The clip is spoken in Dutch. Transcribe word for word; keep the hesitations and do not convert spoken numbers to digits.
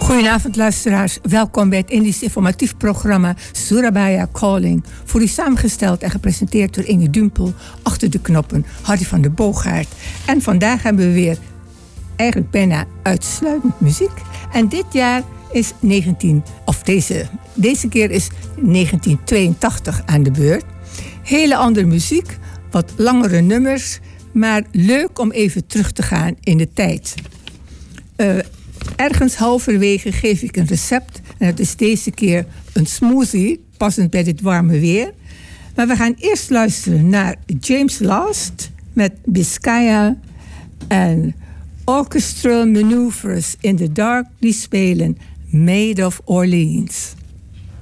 Goedenavond luisteraars, welkom bij het Indisch informatief programma Surabaya Calling. Voor u samengesteld en gepresenteerd door Inge Dumpel, achter de knoppen Harry van der Boogaard. En vandaag hebben we weer eigenlijk bijna uitsluitend muziek. En dit jaar is negentien, of deze, deze keer is negentien tweeëntachtig aan de beurt. Hele andere muziek, wat langere nummers, maar leuk om even terug te gaan in de tijd. Uh, Ergens halverwege geef ik een recept. En dat is deze keer een smoothie, passend bij dit warme weer. Maar we gaan eerst luisteren naar James Last met Biscaya en Orchestral Maneuvers in the Dark. Die spelen Maid of Orleans.